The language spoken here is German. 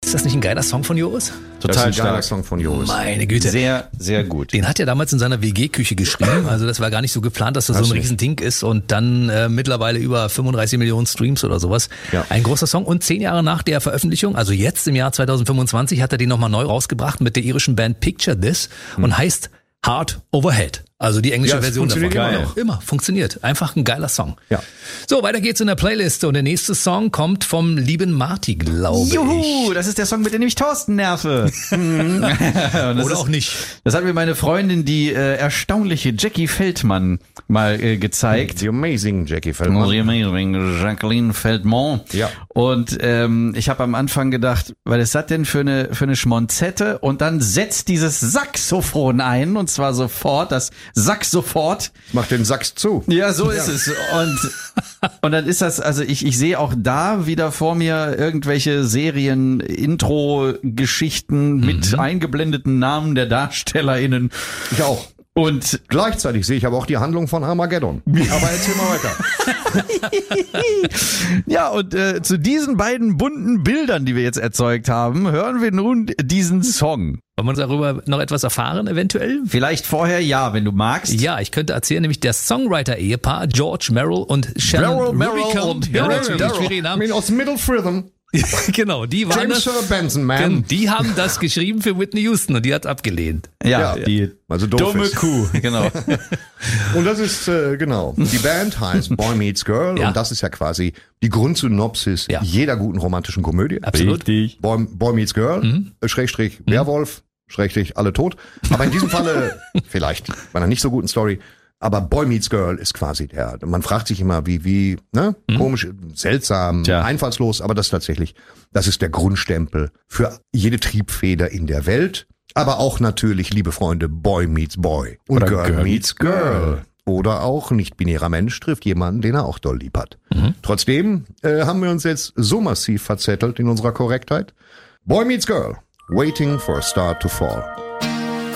Ist das nicht ein geiler Song von Joris? Total geiler Song von Joris. Meine Güte. Sehr, sehr gut. Den hat er damals in seiner WG-Küche geschrieben. Also das war gar nicht so geplant, dass das so ein Riesending ist. Und dann mittlerweile über 35 Millionen Streams oder sowas. Ja. Ein großer Song. Und 10 Jahre nach der Veröffentlichung, also jetzt im Jahr 2025, hat er den nochmal neu rausgebracht mit der irischen Band Picture This und heißt Heart Overhead. Also die englische Version davon. Immer funktioniert. Einfach ein geiler Song. Ja. So, weiter geht's in der Playlist. Und der nächste Song kommt vom lieben Marty, glaube ich. Das ist der Song, mit dem ich Thorsten nerve. Oder auch nicht. Das hat mir meine Freundin, die erstaunliche Jackie Feldmann, mal gezeigt. The amazing Jackie Feldman. The amazing Jacqueline Feldman. Ja. Und ich habe am Anfang gedacht, was ist das denn für eine Schmonzette? Und dann setzt dieses Saxophon ein, und zwar sofort, das Sax sofort. Mach den Sax zu. Ja, so ist es. Und dann ist das, also ich sehe auch da wieder vor mir irgendwelche Serien-Intro-Geschichten mit eingeblendeten Namen der DarstellerInnen. Ich auch. Und Gleichzeitig sehe ich aber auch die Handlung von Armageddon. Aber erzähl mal weiter. ja, und zu diesen beiden bunten Bildern, die wir jetzt erzeugt haben, hören wir nun diesen Song. Wollen wir darüber noch etwas erfahren, eventuell? Vielleicht vorher, ja, wenn du magst. Ja, ich könnte erzählen, nämlich der Songwriter-Ehepaar George Merrill und Shannon Rubicam. Ja, natürlich, schwierige Namen. Aus Middle Fritham. Genau, die waren James Benson, man. Die haben das geschrieben für Whitney Houston und die hat abgelehnt. Ja, die also doof dumme ist. Kuh, genau. Und das ist, genau, die Band heißt Boy Meets Girl und das ist ja quasi die Grundsynopsis jeder guten romantischen Komödie. Absolut. Richtig. Boy Meets Girl, Schrägstrich Werwolf, Schrägstrich alle tot. Aber in diesem Falle vielleicht bei einer nicht so guten Story. Aber Boy Meets Girl ist quasi man fragt sich immer, wie, komisch, seltsam, einfallslos, aber das tatsächlich, das ist der Grundstempel für jede Triebfeder in der Welt. Aber auch natürlich, liebe Freunde, Boy meets Boy. Und Girl meets Girl. Oder auch nicht-binärer Mensch trifft jemanden, den er auch doll lieb hat. Trotzdem haben wir uns jetzt so massiv verzettelt in unserer Korrektheit. Boy meets Girl. Waiting for a star to fall.